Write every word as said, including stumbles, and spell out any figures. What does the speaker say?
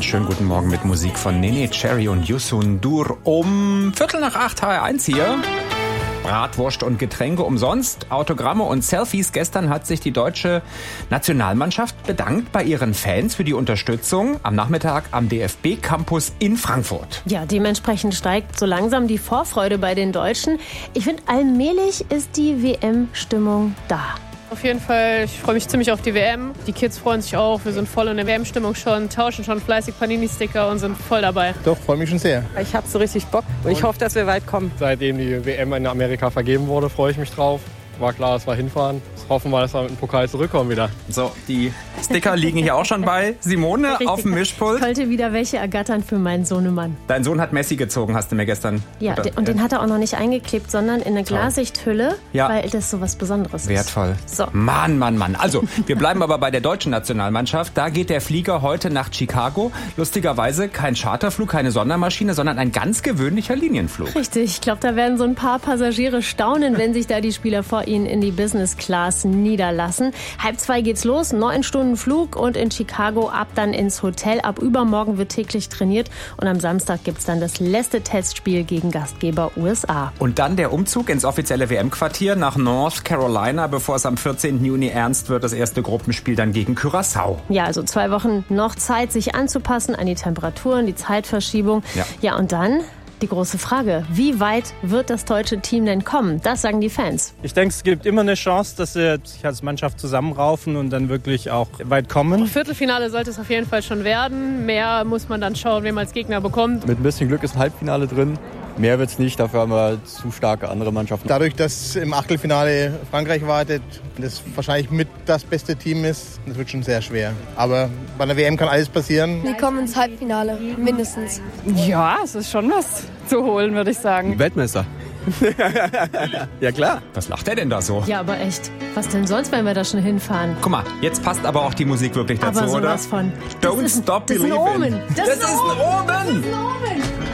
Einen schönen guten Morgen mit Musik von Nene Cherry und Youssou N'Dour um Viertel nach acht H R eins hier. Bratwurst und Getränke umsonst, Autogramme und Selfies. Gestern hat sich die deutsche Nationalmannschaft bedankt bei ihren Fans für die Unterstützung am Nachmittag am D F B-Campus in Frankfurt. Ja, dementsprechend steigt so langsam die Vorfreude bei den Deutschen. Ich finde, allmählich ist die W M-Stimmung da. Auf jeden Fall, ich freue mich ziemlich auf die W M. Die Kids freuen sich auch, wir sind voll in der W M-Stimmung schon, tauschen schon fleißig Panini-Sticker und sind voll dabei. Doch, freue mich schon sehr. Ich habe so richtig Bock und ich hoffe, dass wir weit kommen. Seitdem die W M in Amerika vergeben wurde, freue ich mich drauf. War klar, dass wir hinfahren. Jetzt hoffen wir, dass wir mit dem Pokal zurückkommen wieder. So, die Sticker liegen hier auch schon bei Simone Richtig. auf dem Mischpult. Ich wollte wieder welche ergattern für meinen Sohnemann. Dein Sohn hat Messi gezogen, hast du mir gestern. Ja, oder? und den hat er auch noch nicht eingeklebt, sondern in eine Glasichthülle, Ja. weil das so was Besonderes Wertvoll. ist. So. Mann, Mann, Mann. Also, wir bleiben aber bei der deutschen Nationalmannschaft. Da geht der Flieger heute nach Chicago. Lustigerweise kein Charterflug, keine Sondermaschine, sondern ein ganz gewöhnlicher Linienflug. Richtig, ich glaube, da werden so ein paar Passagiere staunen, wenn sich da die Spieler vor ihnen in die Business Class niederlassen. Halb zwei geht's los, neun Stunden Flug und in Chicago ab dann ins Hotel. Ab übermorgen wird täglich trainiert und am Samstag gibt's dann das letzte Testspiel gegen Gastgeber U S A. Und dann der Umzug ins offizielle W M-Quartier nach North Carolina, bevor es am vierzehnten Juni ernst wird. Das erste Gruppenspiel dann gegen Curaçao. Ja, also zwei Wochen noch Zeit, sich anzupassen an die Temperaturen, die Zeitverschiebung. Ja. Ja, und dann die große Frage, wie weit wird das deutsche Team denn kommen? Das sagen die Fans. Ich denke, es gibt immer eine Chance, dass sie sich als Mannschaft zusammenraufen und dann wirklich auch weit kommen. Viertelfinale sollte es auf jeden Fall schon werden. Mehr muss man dann schauen, wen man als Gegner bekommt. Mit ein bisschen Glück ist ein Halbfinale drin. Mehr wird's nicht, dafür haben wir zu starke andere Mannschaften. Dadurch, dass im Achtelfinale Frankreich wartet, das wahrscheinlich mit das beste Team ist, das wird schon sehr schwer. Aber bei der W M kann alles passieren. Die kommen ins Halbfinale, mindestens. Ja, es ist schon was zu holen, würde ich sagen. Weltmeister. Ja klar. Was lacht er denn da so? Ja, aber echt, was denn sonst, wenn wir da schon hinfahren? Guck mal, jetzt passt aber auch die Musik wirklich dazu, Aber oder? sowas von. Das Don't ist, stop das ist ein believing. Omen. Das, das ist ein Omen. Das ist ein Omen.